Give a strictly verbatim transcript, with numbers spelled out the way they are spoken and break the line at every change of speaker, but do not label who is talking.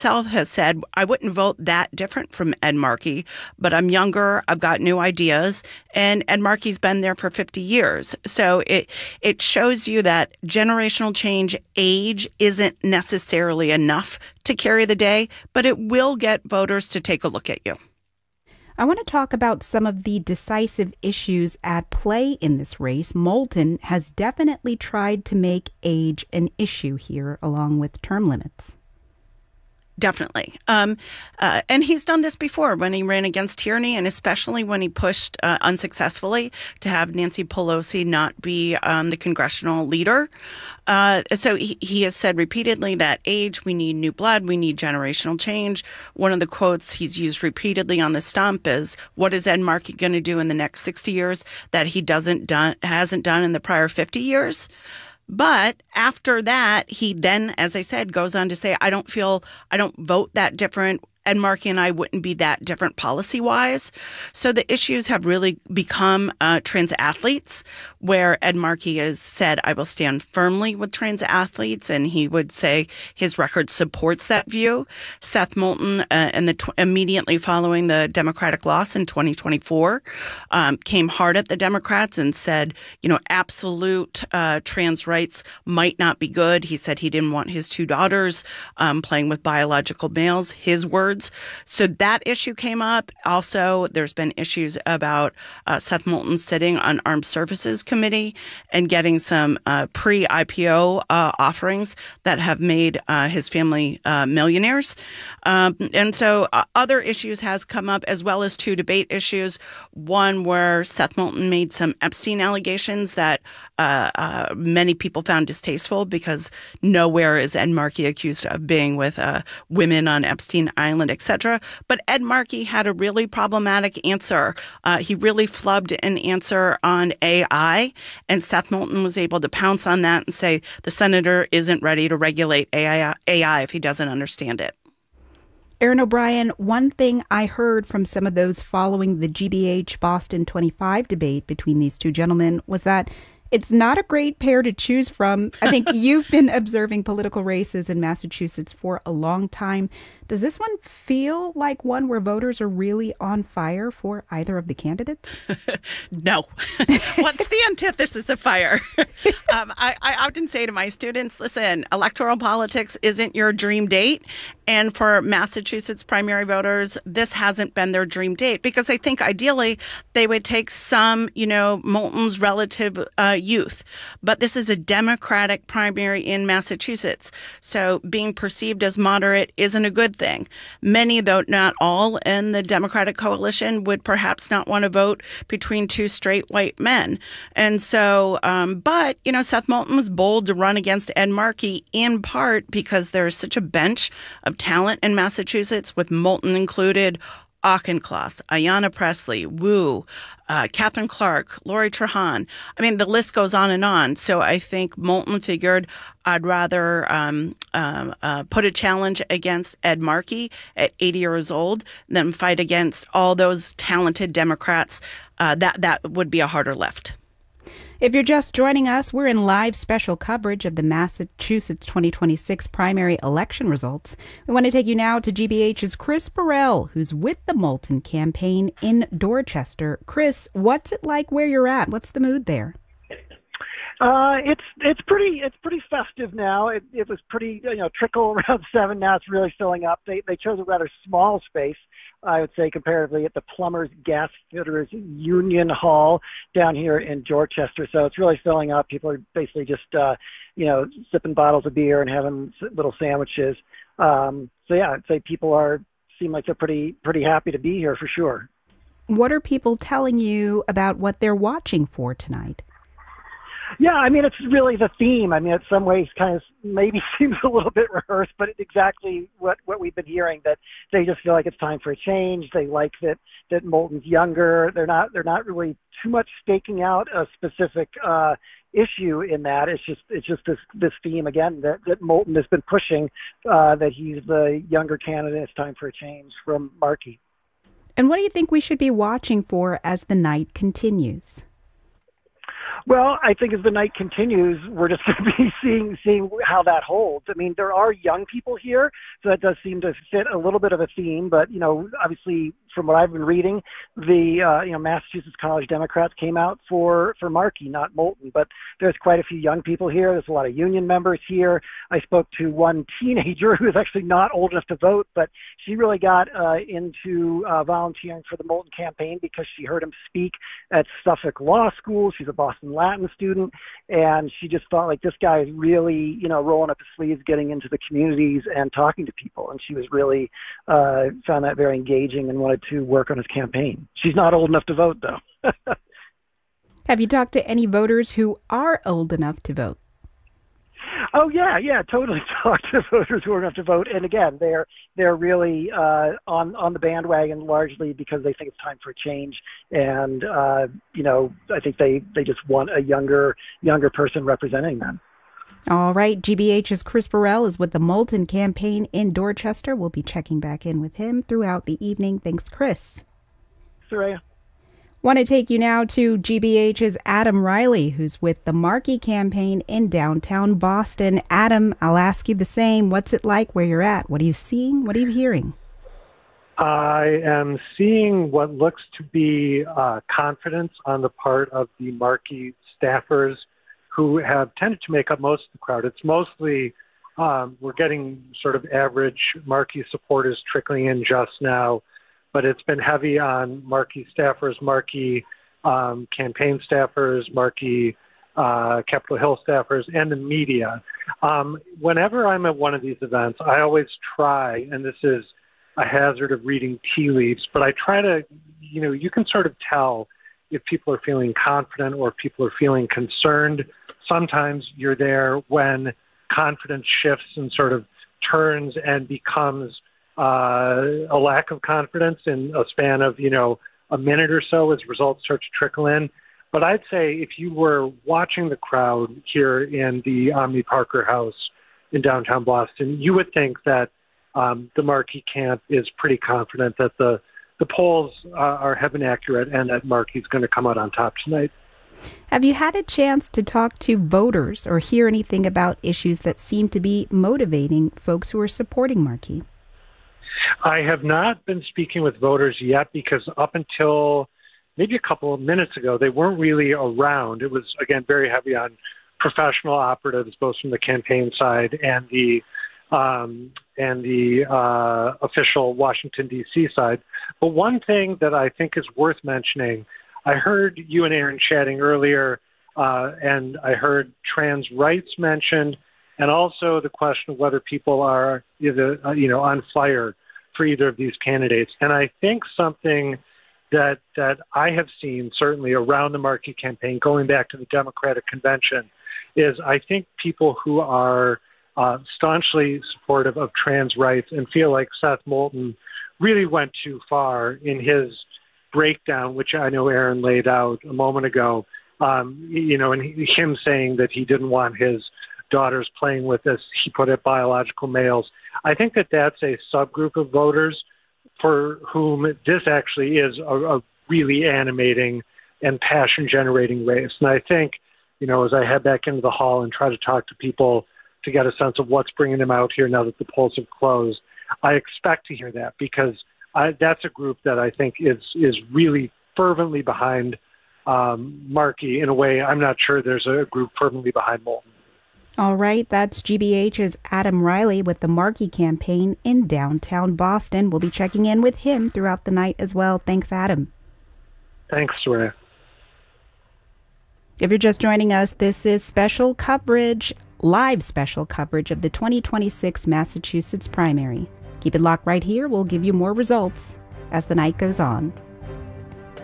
himself has said, I wouldn't vote that different from Ed Markey, but I'm younger, I've got new ideas, and Ed Markey's been there for fifty years. So it it shows you that generational change, age isn't necessarily enough to carry the day, but it will get voters to take a look at you.
I want to talk about some of the decisive issues at play in this race. Moulton has definitely tried to make age an issue here, along with term limits.
Definitely. Um, uh, and he's done this before when he ran against Tierney, and especially when he pushed uh, unsuccessfully to have Nancy Pelosi not be um, the congressional leader. Uh, so he, he has said repeatedly that age, we need new blood, we need generational change. One of the quotes he's used repeatedly on the stump is, what is Ed Markey going to do in the next sixty years that he doesn't done, hasn't done in the prior fifty years? But after that, he then, as I said, goes on to say, I don't feel, I don't vote that different. Ed Markey and I wouldn't be that different policy-wise. So the issues have really become uh, trans athletes, where Ed Markey has said, I will stand firmly with trans athletes, and he would say his record supports that view. Seth Moulton, uh, and the tw- immediately following the Democratic loss in twenty twenty-four, um, came hard at the Democrats and said, you know, absolute uh, trans rights might not be good. He said he didn't want his two daughters um, playing with biological males, his words. So that issue came up. Also, there's been issues about uh, Seth Moulton sitting on Armed Services Committee and getting some uh, pre-I P O uh, offerings that have made uh, his family uh, millionaires. Um, and so uh, other issues has come up, as well as two debate issues. One where Seth Moulton made some Epstein allegations that uh, uh, many people found distasteful, because nowhere is Ed Markey accused of being with uh, women on Epstein Island, et cetera. But Ed Markey had a really problematic answer. Uh, he really flubbed an answer on A I, and Seth Moulton was able to pounce on that and say the senator isn't ready to regulate A I, A I if he doesn't understand it.
Erin O'Brien, one thing I heard from some of those following the G B H Boston twenty-five debate between these two gentlemen was that it's not a great pair to choose from. I think you've been observing political races in Massachusetts for a long time. Does this one feel like one where voters are really on fire for either of the candidates?
No. What's the antithesis of fire? um, I, I often say to my students, listen, electoral politics isn't your dream date. And for Massachusetts primary voters, this hasn't been their dream date, because I think ideally they would take some, you know, Moulton's relative uh, youth. But this is a Democratic primary in Massachusetts. So being perceived as moderate isn't a good thing. Many, though not all, in the Democratic coalition would perhaps not want to vote between two straight white men. And so, um, but, you know, Seth Moulton was bold to run against Ed Markey, in part because there's such a bench of talent in Massachusetts, with Moulton included, Auchincloss, Ayanna Pressley, Wu, uh, Catherine Clark, Lori Trahan. I mean, the list goes on and on. So I think Moulton figured, I'd rather um, um, uh, put a challenge against Ed Markey at eighty years old than fight against all those talented Democrats. Uh, that that would be a harder lift.
If you're just joining us, we're in live special coverage of the Massachusetts twenty twenty-six primary election results. We want to take you now to G B H's Chris Burrell, who's with the Moulton campaign in Dorchester. Chris, what's it like where you're at? What's the mood there?
Uh, it's it's pretty it's pretty festive now. It, it was pretty you know trickle around seven. Now it's really filling up. They they chose a rather small space, I would say, comparatively, at the Plumbers Gas Fitters Union Hall down here in Dorchester. So it's really filling up. People are basically just uh, you know sipping bottles of beer and having little sandwiches. Um, so yeah, I'd say people are seem like they're pretty pretty happy to be here for sure.
What are people telling you about what they're watching for tonight?
Yeah, I mean, it's really the theme. I mean, in some ways kind of maybe seems a little bit rehearsed, but it's exactly what, what we've been hearing, that they just feel like it's time for a change. They like that, that Moulton's younger. They're not, they're not really too much staking out a specific uh, issue in that. It's just, it's just this, this theme again that, that Moulton has been pushing, uh, that he's the younger candidate. It's time for a change from Markey.
And what do you think we should be watching for as the night continues?
Well, I think as the night continues, we're just going to be seeing seeing how that holds. I mean, there are young people here, so that does seem to fit a little bit of a theme. But you know, obviously, from what I've been reading, the uh, you know Massachusetts College Democrats came out for for Markey, not Moulton. But there's quite a few young people here. There's a lot of union members here. I spoke to one teenager who is actually not old enough to vote, but she really got uh, into uh, volunteering for the Moulton campaign because she heard him speak at Suffolk Law School. She's a Boston Latin student, and she just thought, like, this guy is really, you know, rolling up his sleeves, getting into the communities and talking to people. And she was really uh, found that very engaging and wanted to work on his campaign. She's not old enough to vote, though.
Have you talked to any voters who are old enough to vote?
Oh yeah, yeah, totally talk to voters who are enough to vote. And again, they're they're really uh, on on the bandwagon largely because they think it's time for a change. And uh, you know, I think they, they just want a younger younger person representing them.
All right, G B H's Chris Burrell is with the Moulton campaign in Dorchester. We'll be checking back in with him throughout the evening. Thanks, Chris.
Soraya.
Want to take you now to G B H's Adam Riley, who's with the Markey campaign in downtown Boston. Adam, I'll ask you the same. What's it like where you're at? What are you seeing? What are you hearing?
I am seeing what looks to be uh, confidence on the part of the Markey staffers who have tended to make up most of the crowd. It's mostly, um, we're getting sort of average Markey supporters trickling in just now, but it's been heavy on Markey staffers, Markey um, campaign staffers, Markey uh, Capitol Hill staffers, and the media. Um, whenever I'm at one of these events, I always try, and this is a hazard of reading tea leaves, but I try to, you know, you can sort of tell if people are feeling confident or if people are feeling concerned. Sometimes you're there when confidence shifts and sort of turns and becomes Uh, a lack of confidence in a span of, you know, a minute or so as results start to trickle in. But I'd say if you were watching the crowd here in the Omni Parker House in downtown Boston, you would think that um, the Markey camp is pretty confident that the, the polls uh, are heaven accurate and that Markey's going to come out on top tonight.
Have you had a chance to talk to voters or hear anything about issues that seem to be motivating folks who are supporting Markey?
I have not been speaking with voters yet because up until maybe a couple of minutes ago, they weren't really around. It was, again, very heavy on professional operatives, both from the campaign side and the um, and the uh, official Washington, D C side. But one thing that I think is worth mentioning, I heard you and Aaron chatting earlier, uh, and I heard trans rights mentioned, and also the question of whether people are either, uh, you know, on fire for either of these candidates. And I think something that that I have seen certainly around the Markey campaign, going back to the Democratic convention, is I think people who are uh, staunchly supportive of trans rights and feel like Seth Moulton really went too far in his breakdown, which I know Aaron laid out a moment ago, um, you know, and he, him saying that he didn't want his daughters playing with this, he put it, biological males. I think that that's a subgroup of voters for whom this actually is a, a really animating and passion-generating race. And I think, you know, as I head back into the hall and try to talk to people to get a sense of what's bringing them out here now that the polls have closed, I expect to hear that because I, that's a group that I think is is really fervently behind um, Markey in a way I'm not sure there's a group fervently behind Moulton.
All right, that's G B H's Adam Riley with the Markey campaign in downtown Boston. We'll be checking in with him throughout the night as well. Thanks, Adam.
Thanks, Soraya.
If you're just joining us, this is special coverage, live special coverage of the twenty twenty-six Massachusetts primary. Keep it locked right here. We'll give you more results as the night goes on.